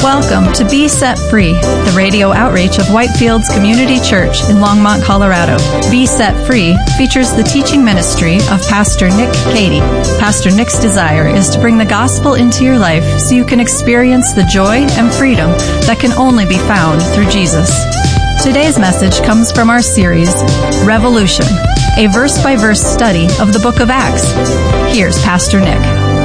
Welcome to Be Set Free, the radio outreach of Whitefields Community Church in Longmont, Colorado. Be Set Free features the teaching ministry of Pastor Nick Cady. Pastor Nick's desire is to bring the gospel into your life so you can experience the joy and freedom that can only be found through Jesus. Today's message comes from our series, Revolution, a verse-by-verse study of the book of Acts. Here's Pastor Nick.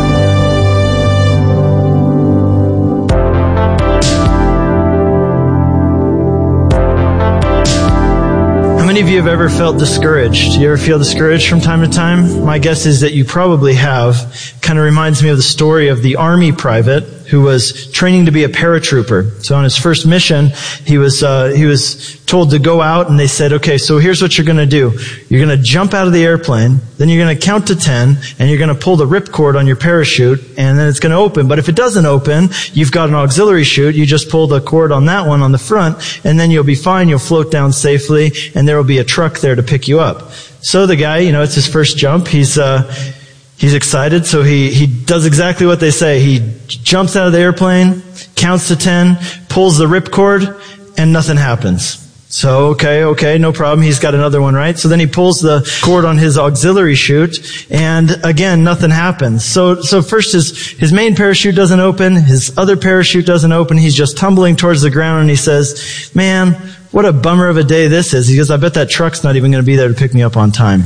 How many of you have ever felt discouraged? You ever feel discouraged from time to time? My guess is that you probably have. Kind of reminds me of the story of the Army private who was training to be a paratrooper. So on his first mission, he was told to go out, and they said, okay, so here's what you're going to do. You're going to jump out of the airplane, then you're going to count to 10, and you're going to pull the ripcord on your parachute, and then it's going to open. But if it doesn't open, you've got an auxiliary chute. You just pull the cord on that one on the front, and then you'll be fine. You'll float down safely, and there will be a truck there to pick you up. So the guy, it's his first jump. He's excited, so he does exactly what they say. He jumps out of the airplane, counts to 10, pulls the ripcord, and nothing happens. So, okay, no problem. He's got another one, right? So then he pulls the cord on his auxiliary chute, and again, nothing happens. So first his main parachute doesn't open, his other parachute doesn't open, he's just tumbling towards the ground, and he says, man, what a bummer of a day this is. He goes, I bet that truck's not even going to be there to pick me up on time.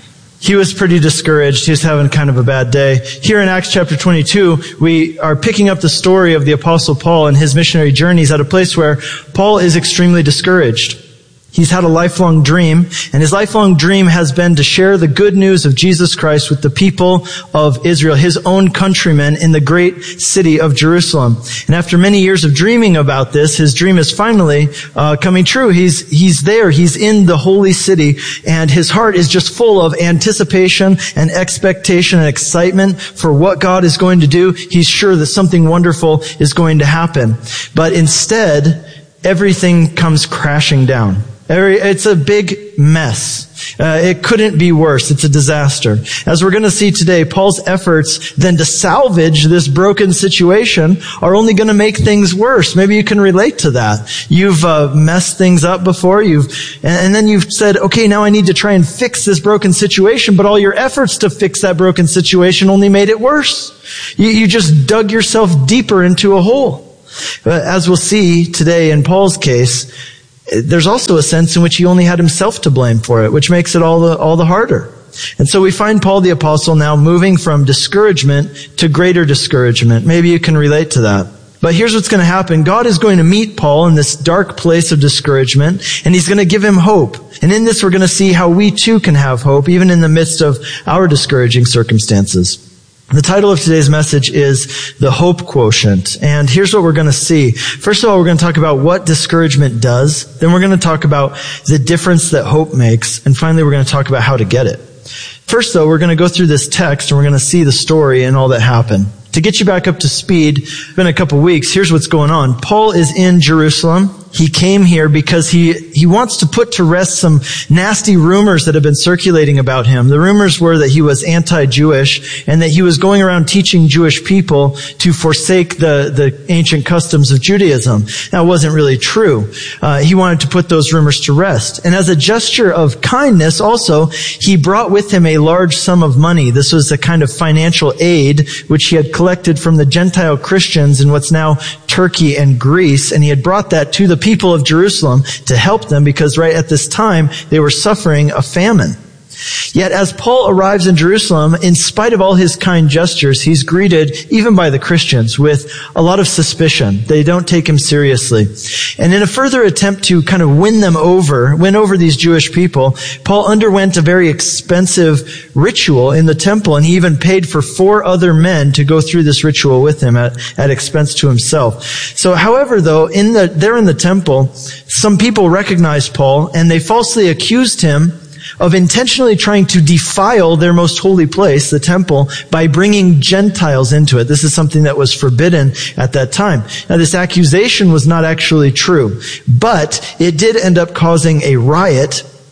He was pretty discouraged. He was having kind of a bad day. Here in Acts chapter 22, we are picking up the story of the Apostle Paul and his missionary journeys at a place where Paul is extremely discouraged. He's had a lifelong dream, and his lifelong dream has been to share the good news of Jesus Christ with the people of Israel, his own countrymen in the great city of Jerusalem. And after many years of dreaming about this, his dream is finally coming true. He's there. He's in the holy city, and his heart is just full of anticipation and expectation and excitement for what God is going to do. He's sure that something wonderful is going to happen. But instead, everything comes crashing down. It's a big mess. It couldn't be worse. It's a disaster. As we're going to see today, Paul's efforts then to salvage this broken situation are only going to make things worse. Maybe you can relate to that. You've messed things up before. And then you've said, okay, now I need to try and fix this broken situation. But all your efforts to fix that broken situation only made it worse. You just dug yourself deeper into a hole. As we'll see today in Paul's case, there's also a sense in which he only had himself to blame for it, which makes it all the harder. And so we find Paul the Apostle now moving from discouragement to greater discouragement. Maybe you can relate to that. But here's what's going to happen. God is going to meet Paul in this dark place of discouragement, and he's going to give him hope. And in this, we're going to see how we too can have hope, even in the midst of our discouraging circumstances. The title of today's message is The Hope Quotient. And here's what we're going to see. First of all, we're going to talk about what discouragement does. Then we're going to talk about the difference that hope makes. And finally, we're going to talk about how to get it. First, though, we're going to go through this text and we're going to see the story and all that happened. To get you back up to speed, it's been a couple weeks. Here's what's going on. Paul is in Jerusalem. He came here because he wants to put to rest some nasty rumors that have been circulating about him. The rumors were that he was anti-Jewish and that he was going around teaching Jewish people to forsake the ancient customs of Judaism. That wasn't really true. He wanted to put those rumors to rest. And as a gesture of kindness also, he brought with him a large sum of money. This was a kind of financial aid which he had collected from the Gentile Christians in what's now Turkey and Greece, and he had brought that to the people of Jerusalem to help them because right at this time they were suffering a famine. Yet as Paul arrives in Jerusalem, in spite of all his kind gestures, he's greeted, even by the Christians, with a lot of suspicion. They don't take him seriously. And in a further attempt to kind of win over these Jewish people, Paul underwent a very expensive ritual in the temple, and he even paid for 4 other men to go through this ritual with him at expense to himself. So, however, though, there in the temple, some people recognized Paul, and they falsely accused him of intentionally trying to defile their most holy place, the temple, by bringing Gentiles into it. This is something that was forbidden at that time. Now, this accusation was not actually true, but it did end up causing a riot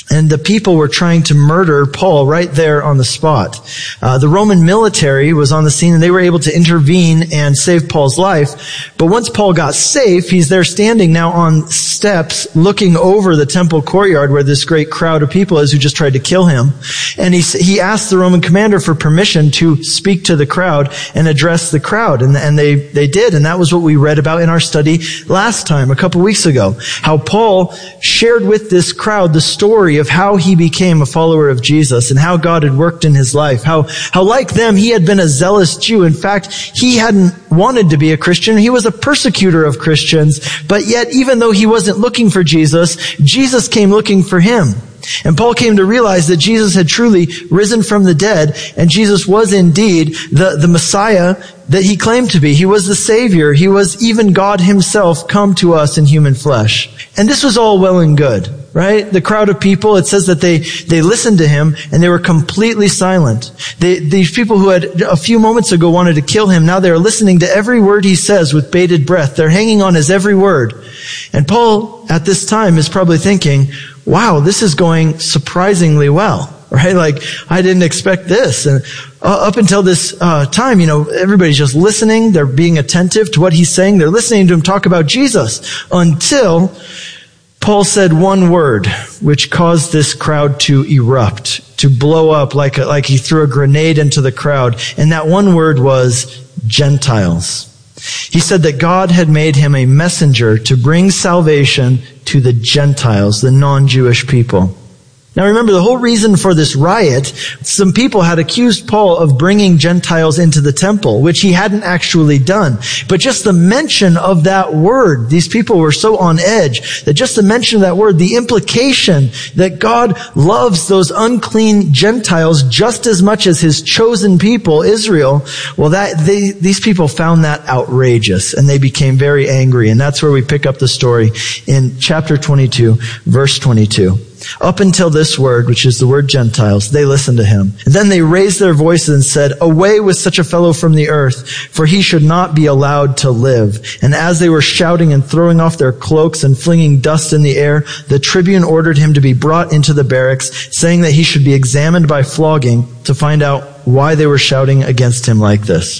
And the people were trying to murder Paul right there on the spot. The Roman military was on the scene and they were able to intervene and save Paul's life. But once Paul got safe, he's there standing now on steps looking over the temple courtyard where this great crowd of people is who just tried to kill him. And he asked the Roman commander for permission to speak to the crowd and address the crowd. And they did. And that was what we read about in our study last time, a couple weeks ago. How Paul shared with this crowd the story of how he became a follower of Jesus and how God had worked in his life. How like them, he had been a zealous Jew. In fact, he hadn't wanted to be a Christian. He was a persecutor of Christians. But yet, even though he wasn't looking for Jesus, Jesus came looking for him. And Paul came to realize that Jesus had truly risen from the dead, and Jesus was indeed the Messiah that he claimed to be. He was the Savior. He was even God himself come to us in human flesh. And this was all well and good, right? The crowd of people, it says that they listened to him and they were completely silent. These people who had a few moments ago wanted to kill him, now they're listening to every word he says with bated breath. They're hanging on his every word. And Paul, at this time, is probably thinking, wow, this is going surprisingly well, right? Like, I didn't expect this. And up until this time, everybody's just listening. They're being attentive to what he's saying. They're listening to him talk about Jesus until Paul said one word, which caused this crowd to erupt, to blow up like he threw a grenade into the crowd. And that one word was Gentiles. He said that God had made him a messenger to bring salvation to the Gentiles, the non-Jewish people. Now remember, the whole reason for this riot, some people had accused Paul of bringing Gentiles into the temple, which he hadn't actually done. But just the mention of that word, these people were so on edge that just the mention of that word, the implication that God loves those unclean Gentiles just as much as his chosen people, Israel, well, these people found that outrageous and they became very angry. And that's where we pick up the story in chapter 22, verse 22. Up until this word, which is the word Gentiles, they listened to him. And then they raised their voices and said, "Away with such a fellow from the earth, for he should not be allowed to live." And as they were shouting and throwing off their cloaks and flinging dust in the air, the tribune ordered him to be brought into the barracks, saying that he should be examined by flogging to find out why they were shouting against him like this.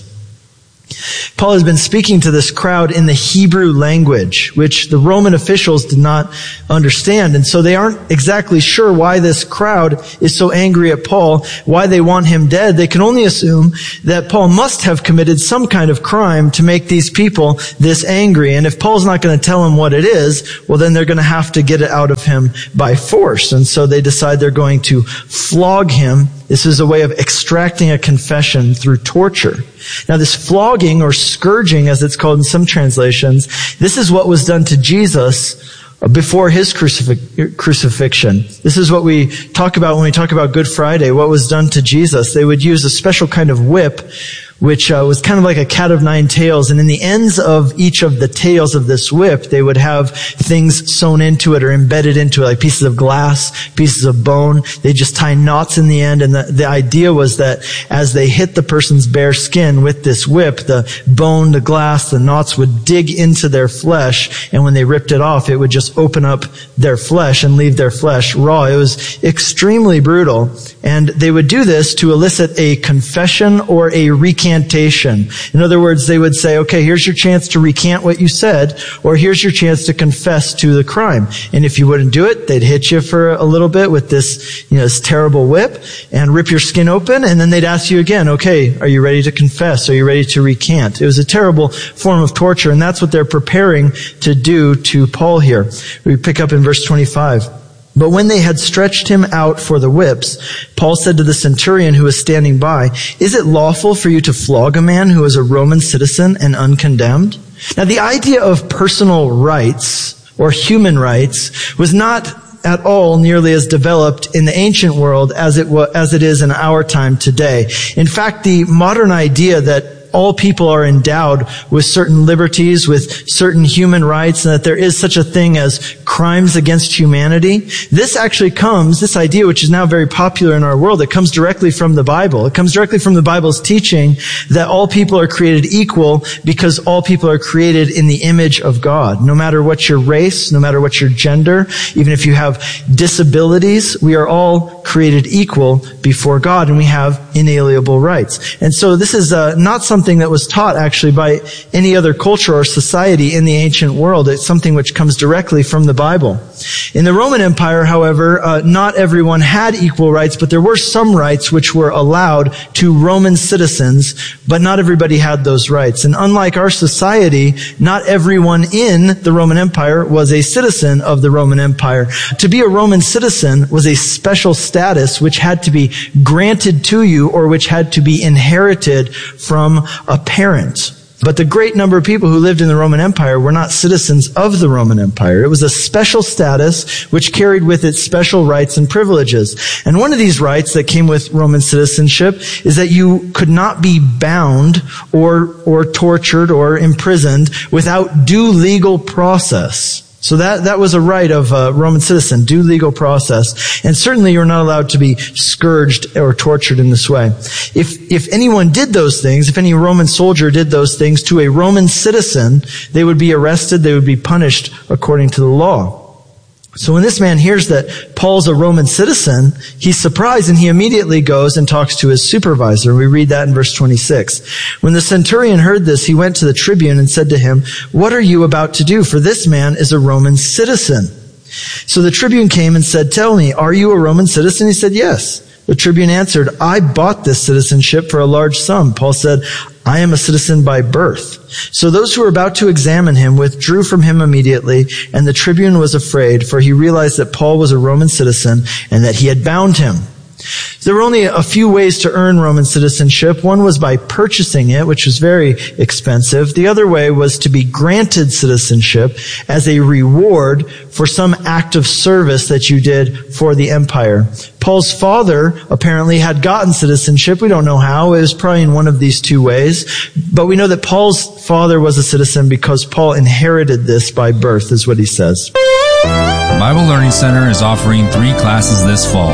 Paul has been speaking to this crowd in the Hebrew language, which the Roman officials did not understand. And so they aren't exactly sure why this crowd is so angry at Paul, why they want him dead. They can only assume that Paul must have committed some kind of crime to make these people this angry. And if Paul's not going to tell them what it is, well, then they're going to have to get it out of him by force. And so they decide they're going to flog him. This is a way of extracting a confession through torture. Now this flogging, or scourging as it's called in some translations, this is what was done to Jesus before his crucifixion. This is what we talk about when we talk about Good Friday, what was done to Jesus. They would use a special kind of whip, which was kind of like a cat of nine tails. And in the ends of each of the tails of this whip, they would have things sewn into it or embedded into it, like pieces of glass, pieces of bone. They just tie knots in the end. And the idea was that as they hit the person's bare skin with this whip, the bone, the glass, the knots would dig into their flesh. And when they ripped it off, it would just open up their flesh and leave their flesh raw. It was extremely brutal. And they would do this to elicit a confession or a recantation. In other words, they would say, okay, here's your chance to recant what you said, or here's your chance to confess to the crime. And if you wouldn't do it, they'd hit you for a little bit with this terrible whip and rip your skin open. And then they'd ask you again, okay, are you ready to confess? Are you ready to recant? It was a terrible form of torture. And that's what they're preparing to do to Paul here. We pick up in verse 25. But when they had stretched him out for the whips, Paul said to the centurion who was standing by, "Is it lawful for you to flog a man who is a Roman citizen and uncondemned?" Now the idea of personal rights or human rights was not at all nearly as developed in the ancient world as it is in our time today. In fact, the modern idea that all people are endowed with certain liberties, with certain human rights, and that there is such a thing as crimes against humanity. This idea, which is now very popular in our world, it comes directly from the Bible. It comes directly from the Bible's teaching that all people are created equal because all people are created in the image of God. No matter what your race, no matter what your gender, even if you have disabilities, we are all created equal before God, and we have inalienable rights. And so this is not something that was taught actually by any other culture or society in the ancient world. It's something which comes directly from the Bible. In the Roman Empire, however, not everyone had equal rights, but there were some rights which were allowed to Roman citizens, but not everybody had those rights. And unlike our society, not everyone in the Roman Empire was a citizen of the Roman Empire. To be a Roman citizen was a special status which had to be granted to you or which had to be inherited from a parent. But the great number of people who lived in the Roman Empire were not citizens of the Roman Empire. It was a special status which carried with it special rights and privileges. And one of these rights that came with Roman citizenship is that you could not be bound or tortured or imprisoned without due legal process. So that was a right of a Roman citizen, due legal process. And certainly you're not allowed to be scourged or tortured in this way. If anyone did those things, if any Roman soldier did those things to a Roman citizen, they would be arrested, they would be punished according to the law. So when this man hears that Paul's a Roman citizen, he's surprised and he immediately goes and talks to his supervisor. We read that in verse 26. When the centurion heard this, he went to the tribune and said to him, "What are you about to do? For this man is a Roman citizen." So the tribune came and said, "Tell me, are you a Roman citizen?" He said, "Yes." The tribune answered, "I bought this citizenship for a large sum." Paul said, "I am a citizen by birth." So those who were about to examine him withdrew from him immediately, and the tribune was afraid, for he realized that Paul was a Roman citizen and that he had bound him. There were only a few ways to earn Roman citizenship. One was by purchasing it, which was very expensive. The other way was to be granted citizenship as a reward for some act of service that you did for the empire. Paul's father apparently had gotten citizenship. We don't know how. It was probably in one of these two ways. But we know that Paul's father was a citizen because Paul inherited this by birth, is what he says. Bible Learning Center is offering 3 classes this fall.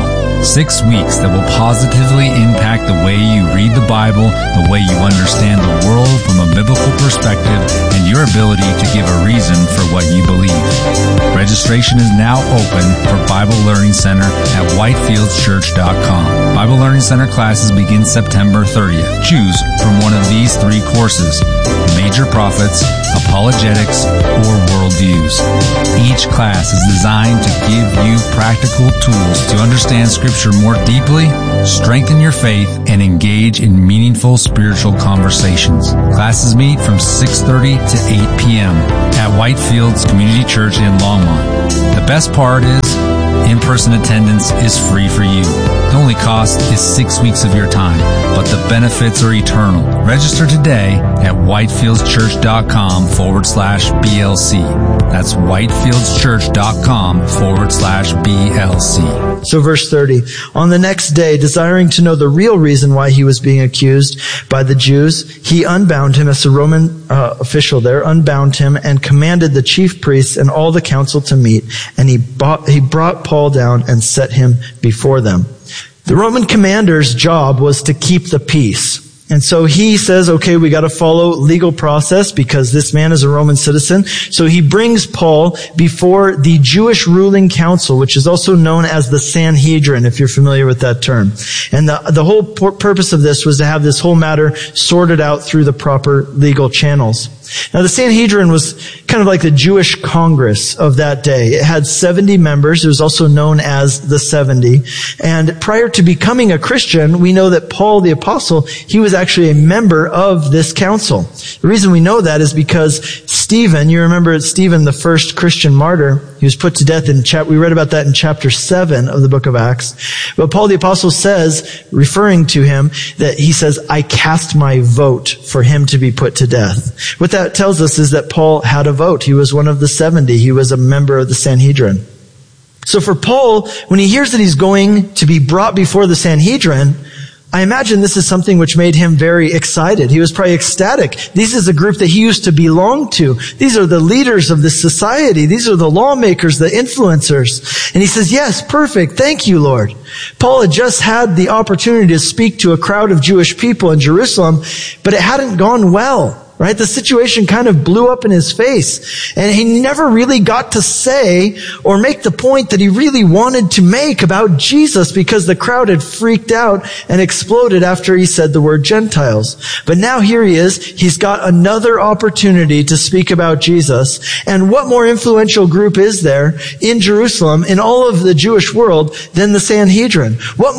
6 weeks that will positively impact the way you read the Bible, the way you understand the world from a biblical perspective, and your ability to give a reason for what you believe. Registration is now open for Bible Learning Center at whitefieldschurch.com. Bible Learning Center classes begin September 30th. Choose from one of these 3 courses: Major Prophets, Apologetics, or Worldviews. Each class is designed to give you practical tools to understand Scripture more deeply, strengthen your faith, and engage in meaningful spiritual conversations. Classes meet from 6:30 to 8 p.m. at Whitefields Community Church in Longmont. The best part is, in-person attendance is free for you. The only cost is 6 weeks of your time, but the benefits are eternal. Register today at whitefieldschurch.com/BLC. That's whitefieldschurch.com/BLC. So verse 30, on the next day, desiring to know the real reason why he was being accused by the Jews, he unbound him, as a Roman official there, unbound him and commanded the chief priests and all the council to meet. And he brought Paul down and set him before them. The Roman commander's job was to keep the peace. And so he says, okay, we got to follow legal process because this man is a Roman citizen. So he brings Paul before the Jewish ruling council, which is also known as the Sanhedrin, if you're familiar with that term. And the whole purpose of this was to have this whole matter sorted out through the proper legal channels. Now, the Sanhedrin was kind of like the Jewish Congress of that day. It had 70 members. It was also known as the 70. And prior to becoming a Christian, we know that Paul the Apostle, he was actually a member of this council. The reason we know that is because Stephen, you remember Stephen, the first Christian martyr, he was put to death we read about that in chapter 7 of the book of Acts. But Paul the Apostle says, referring to him, that he says, I cast my vote for him to be put to death. What that tells us is that Paul had a vote. He was one of the 70. He was a member of the Sanhedrin. So for Paul, when he hears that he's going to be brought before the Sanhedrin, I imagine this is something which made him very excited. He was probably ecstatic. This is a group that he used to belong to. These are the leaders of this society. These are the lawmakers, the influencers. And he says, yes, perfect. Thank you, Lord. Paul had just had the opportunity to speak to a crowd of Jewish people in Jerusalem, but it hadn't gone well. Right? The situation kind of blew up in his face, and he never really got to say or make the point that he really wanted to make about Jesus, because the crowd had freaked out and exploded after he said the word Gentiles. But now here he is. He's got another opportunity to speak about Jesus. And what more influential group is there in Jerusalem, in all of the Jewish world, than the Sanhedrin? What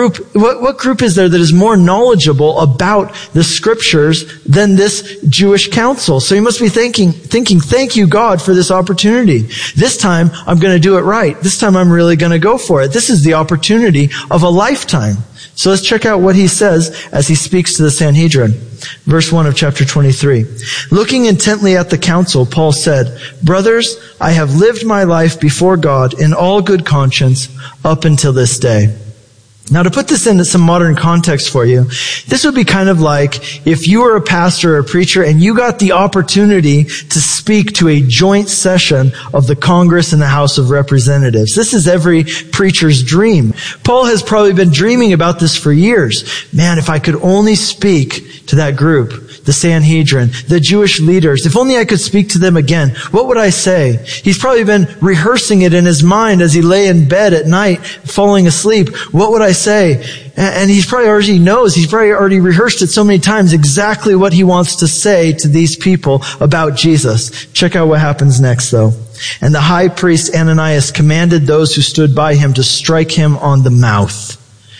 group is there that is more knowledgeable about the scriptures than this Jewish council? So he must be thinking, thank you, God, for this opportunity. This time I'm going to do it right. This time I'm really going to go for it. This is the opportunity of a lifetime. So let's check out what he says as he speaks to the Sanhedrin. Verse 1 of chapter 23. Looking intently at the council, Paul said, "Brothers, I have lived my life before God in all good conscience up until this day." Now, to put this into some modern context for you, this would be kind of like if you were a pastor or a preacher and you got the opportunity to speak to a joint session of the Congress and the House of Representatives. This is every preacher's dream. Paul has probably been dreaming about this for years. Man, if I could only speak to that group, the Sanhedrin, the Jewish leaders, if only I could speak to them again, what would I say? He's probably been rehearsing it in his mind as he lay in bed at night, falling asleep. What would I say? And he's probably already rehearsed it so many times exactly what he wants to say to these people about Jesus. Check out what happens next, though. And the high priest Ananias commanded those who stood by him to strike him on the mouth.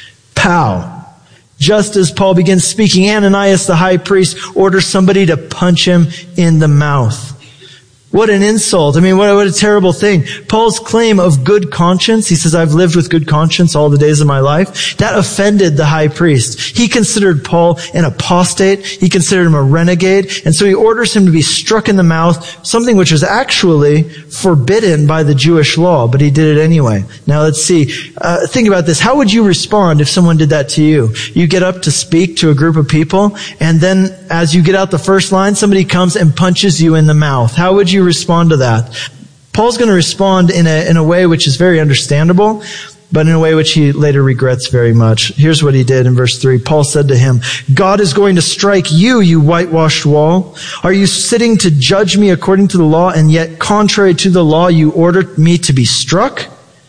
Pow! Just as Paul begins speaking, Ananias, the high priest, orders somebody to punch him in the mouth. What an insult. I mean, what a terrible thing. Paul's claim of good conscience, he says, I've lived with good conscience all the days of my life, that offended the high priest. He considered Paul an apostate. He considered him a renegade. And so he orders him to be struck in the mouth, something which was actually forbidden by the Jewish law, but he did it anyway. Now let's see. Think about this. How would you respond if someone did that to you? You get up to speak to a group of people, and then as you get out the first line, somebody comes and punches you in the mouth. How would you respond to that? Paul's going to respond in a way which is very understandable, but in a way which he later regrets very much. Here's what he did in verse 3. Paul said to him, "God is going to strike you, you whitewashed wall. Are you sitting to judge me according to the law, and yet contrary to the law you ordered me to be struck?"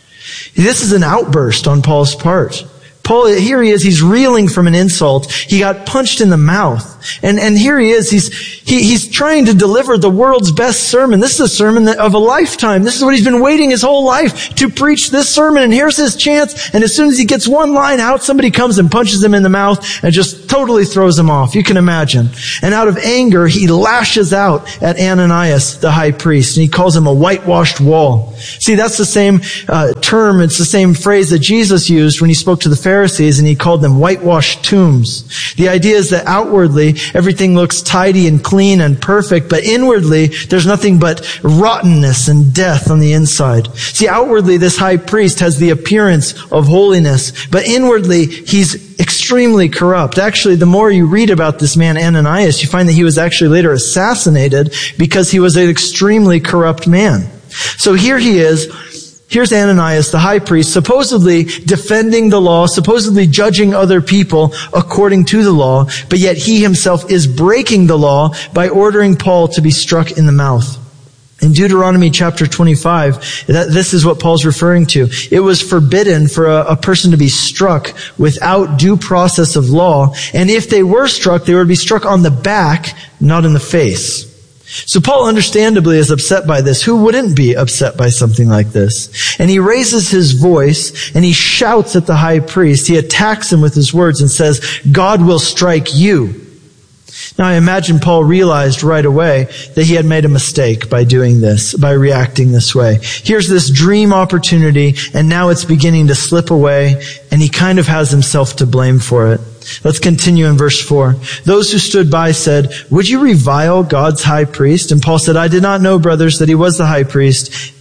This is an outburst on Paul's part. Paul, here he is, he's reeling from an insult. He got punched in the mouth. And here he is, he's trying to deliver the world's best sermon. This is a sermon of a lifetime. This is what he's been waiting his whole life to preach this sermon. And here's his chance. And as soon as he gets one line out, somebody comes and punches him in the mouth and just totally throws him off. You can imagine. And out of anger, he lashes out at Ananias, the high priest, and he calls him a whitewashed wall. See, that's the same term. It's the same phrase that Jesus used when he spoke to the Pharisees, and he called them whitewashed tombs. The idea is that outwardly, everything looks tidy and clean and perfect, but inwardly, there's nothing but rottenness and death on the inside. See, outwardly, this high priest has the appearance of holiness, but inwardly, he's extremely corrupt. Actually, the more you read about this man Ananias, you find that he was actually later assassinated because he was an extremely corrupt man. So here he is. Here's Ananias, the high priest, supposedly defending the law, supposedly judging other people according to the law, but yet he himself is breaking the law by ordering Paul to be struck in the mouth. In Deuteronomy chapter 25, this is what Paul's referring to. It was forbidden for a person to be struck without due process of law, and if they were struck, they would be struck on the back, not in the face. So Paul understandably is upset by this. Who wouldn't be upset by something like this? And he raises his voice and he shouts at the high priest. He attacks him with his words and says, "God will strike you." Now I imagine Paul realized right away that he had made a mistake by doing this, by reacting this way. Here's this dream opportunity, and now it's beginning to slip away, and he kind of has himself to blame for it. Let's continue in verse 4. Those who stood by said, "Would you revile God's high priest?" And Paul said, "I did not know, brothers, that he was the high priest."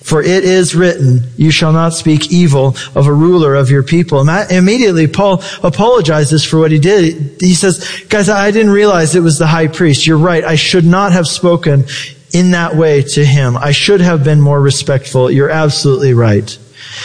For it is written, you shall not speak evil of a ruler of your people. Immediately, Paul apologizes for what he did. He says, guys, I didn't realize it was the high priest. You're right. I should not have spoken in that way to him. I should have been more respectful. You're absolutely right.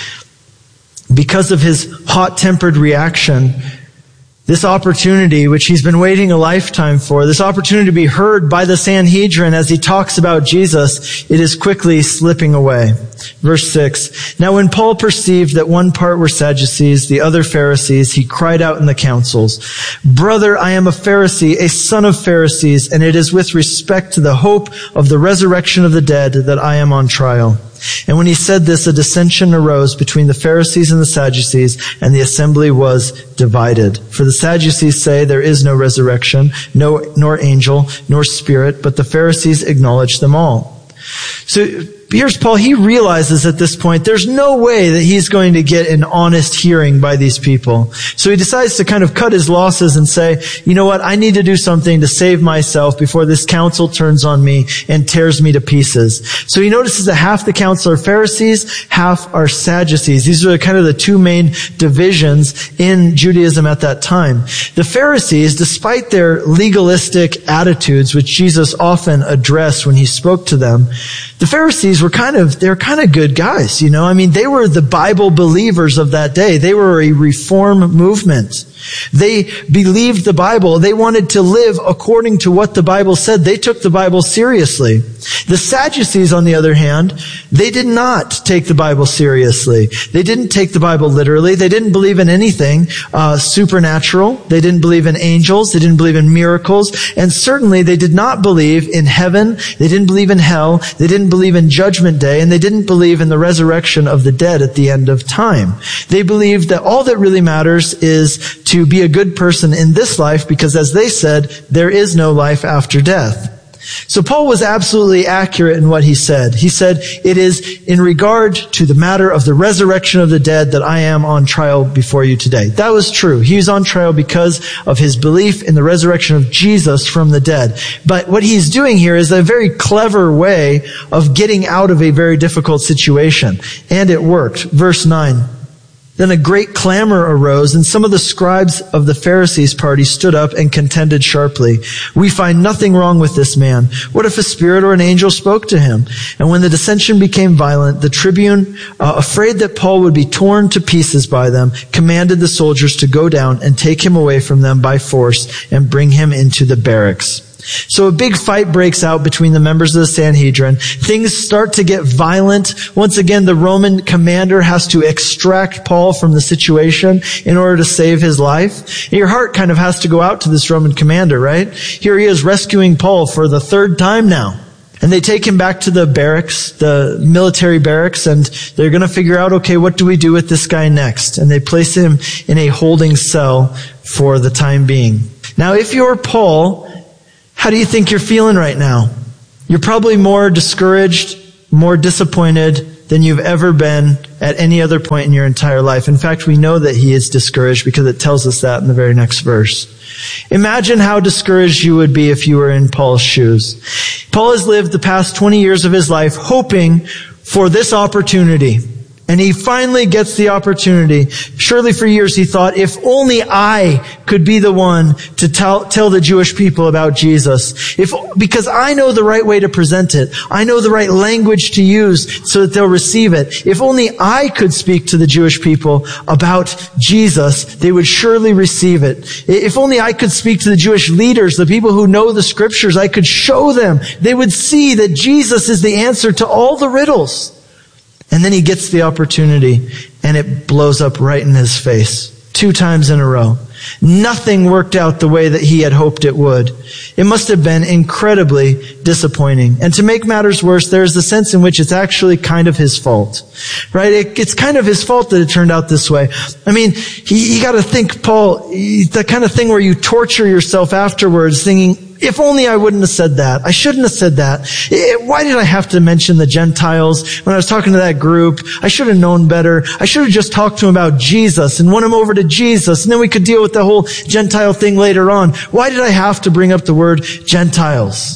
Because of his hot-tempered reaction, this opportunity, which he's been waiting a lifetime for, this opportunity to be heard by the Sanhedrin as he talks about Jesus, it is quickly slipping away. Verse 6, now when Paul perceived that one part were Sadducees, the other Pharisees, he cried out in the councils, brother, I am a Pharisee, a son of Pharisees, and it is with respect to the hope of the resurrection of the dead that I am on trial. And when he said this, a dissension arose between the Pharisees and the Sadducees, and the assembly was divided. For the Sadducees say there is no resurrection, nor angel, nor spirit, but the Pharisees acknowledge them all. So here's Paul. He realizes at this point there's no way that he's going to get an honest hearing by these people. So he decides to kind of cut his losses and say, you know what, I need to do something to save myself before this council turns on me and tears me to pieces. So he notices that half the council are Pharisees, half are Sadducees. These are kind of the two main divisions in Judaism at that time. The Pharisees, despite their legalistic attitudes, which Jesus often addressed when he spoke to them, the Pharisees were kind of good guys, you know. I mean, they were the Bible believers of that day. They were a reform movement. They believed the Bible. They wanted to live according to what the Bible said. They took the Bible seriously. The Sadducees, on the other hand, they did not take the Bible seriously. They didn't take the Bible literally. They didn't believe in anything supernatural. They didn't believe in angels. They didn't believe in miracles. And certainly they did not believe in heaven. They didn't believe in hell. They didn't believe in judgment day. And they didn't believe in the resurrection of the dead at the end of time. They believed that all that really matters is to be a good person in this life, because as they said, there is no life after death. So Paul was absolutely accurate in what he said. He said, it is in regard to the matter of the resurrection of the dead that I am on trial before you today. That was true. He was on trial because of his belief in the resurrection of Jesus from the dead. But what he's doing here is a very clever way of getting out of a very difficult situation. And it worked. Verse 9. Then a great clamor arose, and some of the scribes of the Pharisees' party stood up and contended sharply. We find nothing wrong with this man. What if a spirit or an angel spoke to him? And when the dissension became violent, the tribune, afraid that Paul would be torn to pieces by them, commanded the soldiers to go down and take him away from them by force and bring him into the barracks. So a big fight breaks out between the members of the Sanhedrin. Things start to get violent. Once again, the Roman commander has to extract Paul from the situation in order to save his life. And your heart kind of has to go out to this Roman commander, right? Here he is rescuing Paul for the third time now. And they take him back to the barracks, the military barracks, and they're going to figure out, okay, what do we do with this guy next? And they place him in a holding cell for the time being. Now, if you're Paul, how do you think you're feeling right now? You're probably more discouraged, more disappointed than you've ever been at any other point in your entire life. In fact, we know that he is discouraged because it tells us that in the very next verse. Imagine how discouraged you would be if you were in Paul's shoes. Paul has lived the past 20 years of his life hoping for this opportunity. And he finally gets the opportunity. Surely for years he thought, if only I could be the one to tell the Jewish people about Jesus. Because I know the right way to present it. I know the right language to use so that they'll receive it. If only I could speak to the Jewish people about Jesus, they would surely receive it. If only I could speak to the Jewish leaders, the people who know the scriptures, I could show them. They would see that Jesus is the answer to all the riddles. And then he gets the opportunity, and it blows up right in his face. 2 times in a row. Nothing worked out the way that he had hoped it would. It must have been incredibly disappointing. And to make matters worse, there's the sense in which it's actually kind of his fault. Right? It's kind of his fault that it turned out this way. I mean, you gotta think, Paul, the kind of thing where you torture yourself afterwards thinking, if only I wouldn't have said that. I shouldn't have said that. Why did I have to mention the Gentiles when I was talking to that group? I should have known better. I should have just talked to him about Jesus and won him over to Jesus, and then we could deal with the whole Gentile thing later on. Why did I have to bring up the word Gentiles?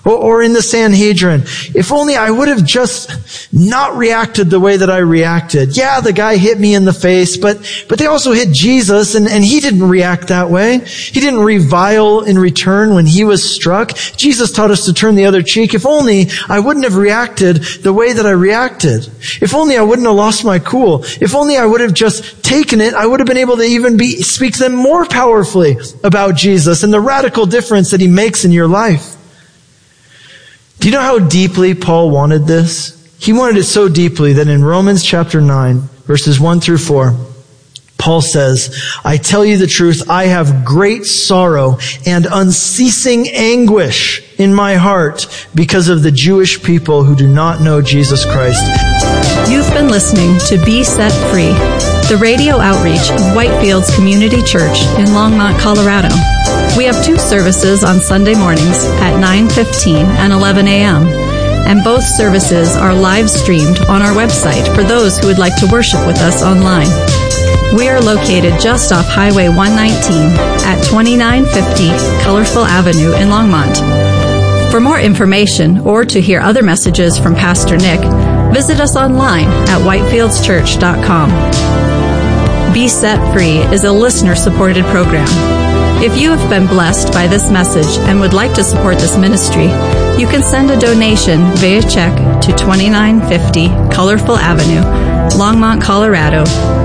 Or in the Sanhedrin, if only I would have just not reacted the way that I reacted. Yeah, the guy hit me in the face, but they also hit Jesus, and he didn't react that way. He didn't revile in return when he was struck. Jesus taught us to turn the other cheek. If only I wouldn't have reacted the way that I reacted. If only I wouldn't have lost my cool. If only I would have just taken it, I would have been able to even speak to them more powerfully about Jesus and the radical difference that he makes in your life. Do you know how deeply Paul wanted this? He wanted it so deeply that in Romans chapter 9, verses 1 through 4, Paul says, I tell you the truth, I have great sorrow and unceasing anguish in my heart because of the Jewish people who do not know Jesus Christ. You've been listening to Be Set Free, the radio outreach of Whitefields Community Church in Longmont, Colorado. We have 2 services on Sunday mornings at 9:15 and 11 a.m. And both services are live streamed on our website for those who would like to worship with us online. We are located just off Highway 119 at 2950 Colorful Avenue in Longmont. For more information or to hear other messages from Pastor Nick, visit us online at whitefieldschurch.com. Be Set Free is a listener-supported program. If you have been blessed by this message and would like to support this ministry, you can send a donation via check to 2950 Colorful Avenue, Longmont, Colorado,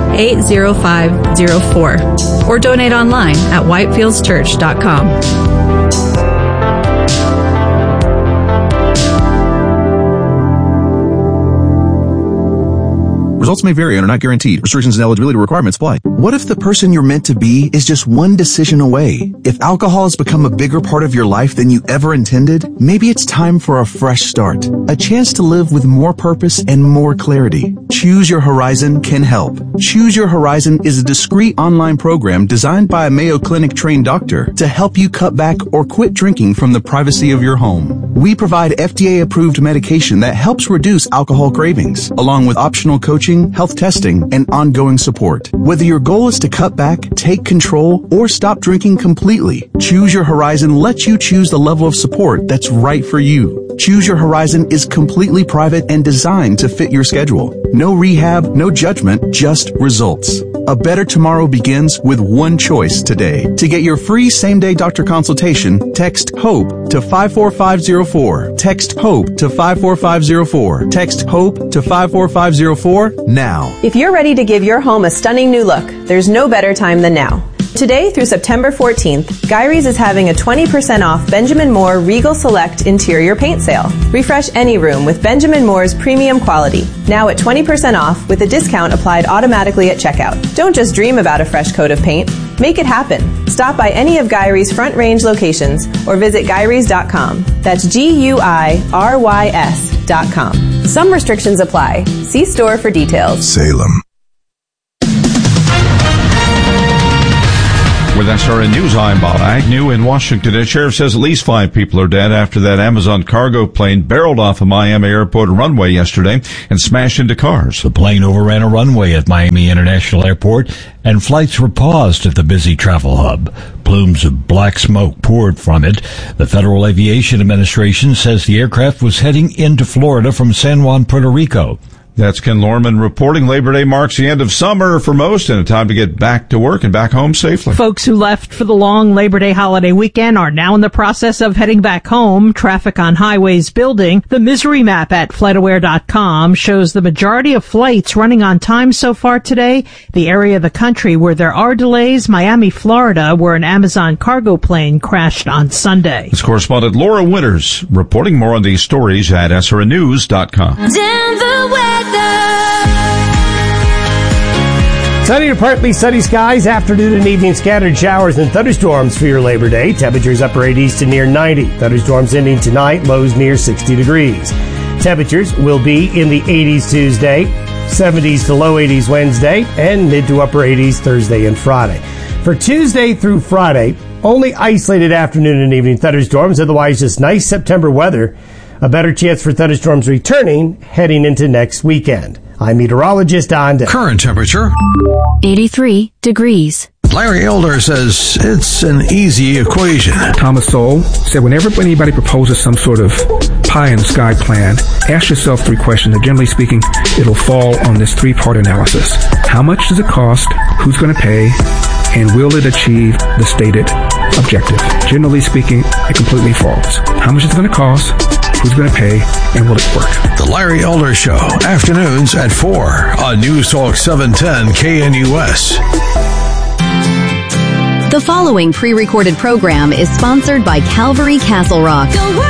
80504, or donate online at whitefieldschurch.com. Results may vary and are not guaranteed. Restrictions and eligibility requirements apply. What if the person you're meant to be is just one decision away? If alcohol has become a bigger part of your life than you ever intended, maybe it's time for a fresh start. A chance to live with more purpose and more clarity. Choose Your Horizon can help. Choose Your Horizon is a discreet online program designed by a Mayo Clinic trained doctor to help you cut back or quit drinking from the privacy of your home. We provide FDA-approved medication that helps reduce alcohol cravings, along with optional coaching, health testing, and ongoing support. Whether your goal is to cut back, take control, or stop drinking completely, Choose Your Horizon lets you choose the level of support that's right for you. Choose Your Horizon is completely private and designed to fit your schedule. No rehab, no judgment, just results. A better tomorrow begins with one choice today. To get your free same-day doctor consultation, text HOPE to 54504. Text HOPE to 54504. Text HOPE to 54504 now. If you're ready to give your home a stunning new look, there's no better time than now. Today through September 14th, Gyrie's is having a 20% off Benjamin Moore Regal Select interior paint sale. Refresh any room with Benjamin Moore's premium quality. Now at 20% off with a discount applied automatically at checkout. Don't just dream about a fresh coat of paint. Make it happen. Stop by any of Gyrie's Front Range locations or visit Gyries.com. That's GUIRYS.com. Some restrictions apply. See store for details. Salem. With SRN News, I'm Bob Agnew in Washington. The sheriff says at least 5 people are dead after that Amazon cargo plane barreled off a Miami airport runway yesterday and smashed into cars. The plane overran a runway at Miami International Airport, and flights were paused at the busy travel hub. Plumes of black smoke poured from it. The Federal Aviation Administration says the aircraft was heading into Florida from San Juan, Puerto Rico. That's Ken Lorman reporting. Labor Day marks the end of summer for most and a time to get back to work and back home safely. Folks who left for the long Labor Day holiday weekend are now in the process of heading back home. Traffic on highways building. The misery map at FlightAware.com shows the majority of flights running on time so far today. The area of the country where there are delays, Miami, Florida, where an Amazon cargo plane crashed on Sunday. This correspondent Laura Winters reporting. More on these stories at SRNnews.com. Denver weather. Sunny to partly sunny skies, afternoon and evening scattered showers and thunderstorms for your Labor Day. Temperatures upper 80s to near 90. Thunderstorms ending tonight, lows near 60 degrees. Temperatures will be in the 80s Tuesday, 70s to low 80s Wednesday, and mid to upper 80s Thursday and Friday. For Tuesday through Friday, only isolated afternoon and evening thunderstorms, otherwise just nice September weather. A better chance for thunderstorms returning heading into next weekend. I'm meteorologist Don Day. Current temperature 83 degrees. Larry Elder says it's an easy equation. Thomas Sowell said whenever anybody proposes some sort of pie-in-the-sky plan, ask yourself 3 questions. And generally speaking, it'll fall on this 3-part analysis. How much does it cost? Who's going to pay? And will it achieve the stated objective? Generally speaking, it completely falls. How much is it going to cost? Who's going to pay? And will it work? The Larry Elder Show, afternoons at 4 on News Talk 710 KNUS. The following pre-recorded program is sponsored by Calvary Castle Rock.